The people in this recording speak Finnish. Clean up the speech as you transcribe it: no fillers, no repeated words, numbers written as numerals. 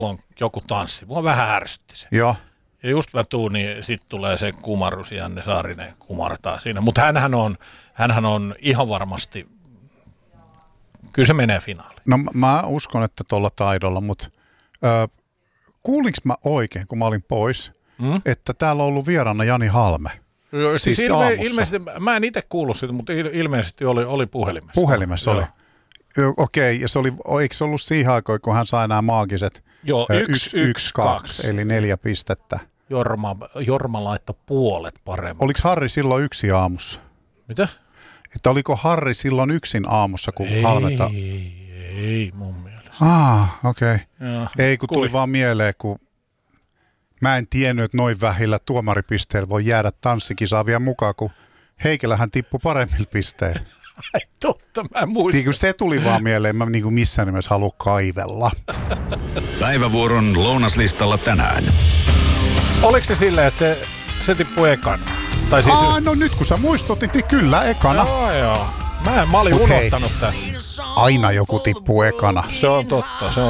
on joku tanssi. Mua vähän ärsytti se. Joo. Ja just mä tuun, niin sit tulee se kumarus, Janne Saarinen kumartaa siinä. Mutta hänhän on ihan varmasti, kyllä se menee finaaliin. No mä uskon, että tuolla taidolla, mutta kuulinko mä oikein, kun mä olin pois, että täällä on ollut vieraana Jani Halme? Siis ilmeisesti, mä en itse kuullut sitä, mutta ilmeisesti oli puhelimessa. Puhelimessa oli. Okei, ja se oli, eikö se ollut siihen aikaan, kun hän sai nämä maagiset 1-1-2, eli 4 pistettä? Jorma laittoi puolet paremmin. Oliko Harri silloin yksin aamussa? Mitä? Että oliko Harri silloin yksin aamussa, kun Halmeta... Ei mun mielestä. Okei. Ei, kun tuli vaan mieleen, kun mä en tiennyt, että noin vähillä tuomaripisteillä voi jäädä tanssikisaa vielä mukaan, kun Heikelähän tippui paremmilla pisteillä. Ai totta, mä muistan. Niin kun se tuli vaan mieleen, mä niin kuin missään nimessä halua kaivella. Päivävuoron lounaslistalla tänään. Oliko se silleen, että se tippui ekana? Tai siis... No nyt kun sä muistutit, niin kyllä ekana. Joo. Mä olin unohtanut tämän. Aina joku tippuu ekana. Se on totta.